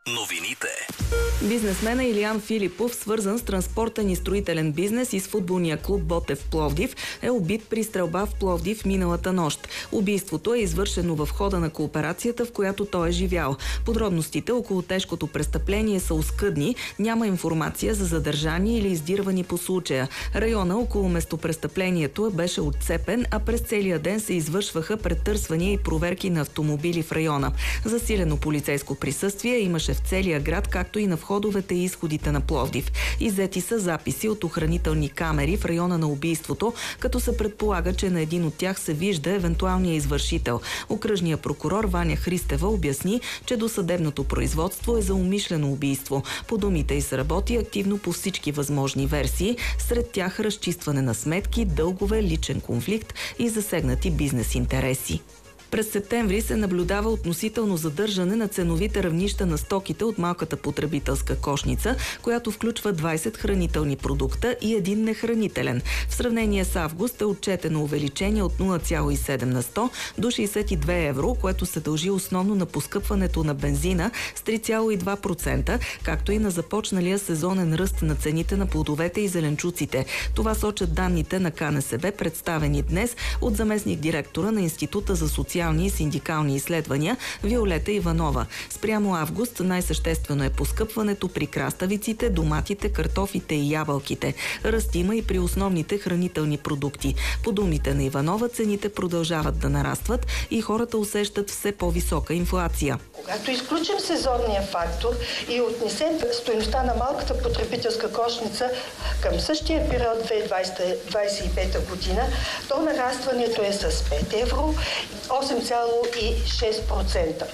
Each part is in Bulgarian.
Новините. Бизнесмена Илиян Филипов, свързан с транспортен и строителен бизнес и с футболния клуб Ботев Пловдив, е убит при стрелба в Пловдив миналата нощ. Убийството е извършено в хода на кооперацията, в която той е живял. Подробностите около тежкото престъпление са оскъдни, няма информация за задържани или издирвани по случая. Района около местопрестъплението беше отцепен, а през целия ден се извършваха претърсвания и проверки на автомобили в района. Засилено полицейско присъствие имаше в целия град, както и на входовете и изходите на Пловдив. Иззети са записи от охранителни камери в района на убийството, като се предполага, че на един от тях се вижда евентуалния извършител. Окръжният прокурор Ваня Христева обясни, че досъдебното производство е за умишлено убийство. По думите й се работи активно по всички възможни версии, сред тях разчистване на сметки, дългове, личен конфликт и засегнати бизнес интереси. През септември се наблюдава относително задържане на ценовите равнища на стоките от малката потребителска кошница, която включва 20 хранителни продукта и един нехранителен. В сравнение с август е отчетено увеличение от 0,7 на 100 до 62 евро, което се дължи основно на поскъпването на бензина с 3,2%, както и на започналия сезонен ръст на цените на плодовете и зеленчуците. Това сочат данните на КНСБ, представени днес от заместник-директора на Института за социални и синдикални изследвания Виолета Иванова. Спрямо август най-съществено е поскъпването при краставиците, доматите, картофите и ябълките. Ръст има и при основните хранителни продукти. По думите на Иванова, цените продължават да нарастват и хората усещат все по-висока инфлация. Когато изключим сезонния фактор и отнесем стойността на малката потребителска кошница към същия период 2025 година, то нарастването е с 5 евро, 8,6%.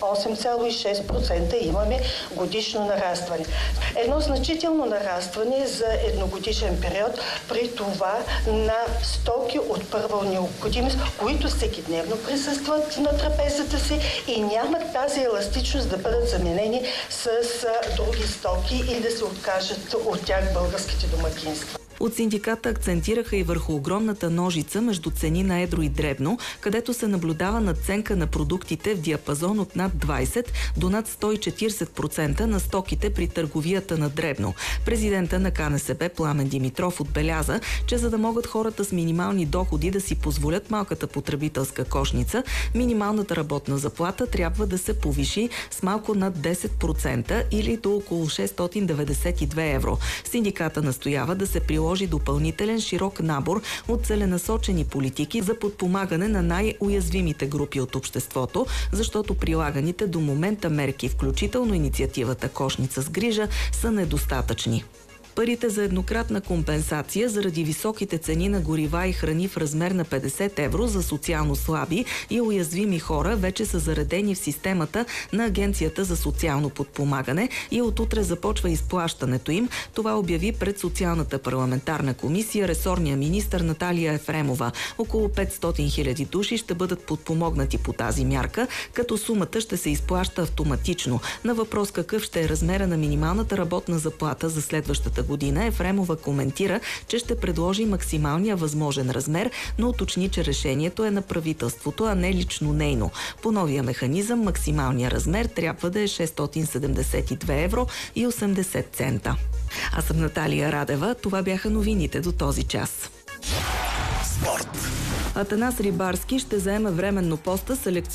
8,6% имаме годишно нарастване. Едно значително нарастване за едногодишен период, при това на стоки от първа необходимост, които всекидневно присъстват на трапезата си и нямат тази еластичност да бъдат заменени с други стоки и да се откажат от тях българските домакинства. От синдиката акцентираха и върху огромната ножица между цени на едро и дребно, където се наблюдава надценка на продуктите в диапазон от над 20 до над 140% на стоките при търговията на дребно. Президента на КНСБ Пламен Димитров отбеляза, че за да могат хората с минимални доходи да си позволят малката потребителска кошница, минималната работна заплата трябва да се повиши с малко над 10% или до около 692 евро. Синдиката настоява да се приложи допълнителен широк набор от целенасочени политики за подпомагане на най-уязвимите групи от обществото, защото прилаганите до момента мерки, включително инициативата Кошница с грижа, са недостатъчни. Парите за еднократна компенсация заради високите цени на горива и храни в размер на 50 евро за социално слаби и уязвими хора вече са заредени в системата на Агенцията за социално подпомагане и отутре започва изплащането им. Това обяви пред Социалната парламентарна комисия ресорния министър Наталия Ефремова. Около 500 хиляди души ще бъдат подпомогнати по тази мярка, като сумата ще се изплаща автоматично. На въпрос какъв ще е размера на минималната работна заплата за следващата година, Ефремова коментира, че ще предложи максималния възможен размер, но уточни, че решението е на правителството, а не лично нейно. По новия механизъм максималният размер трябва да е 672 евро и 80 цента. Аз съм Наталия Радева. Това бяха новините до този час. Спорт. Атанас Рибарски ще заеме временно поста селекционер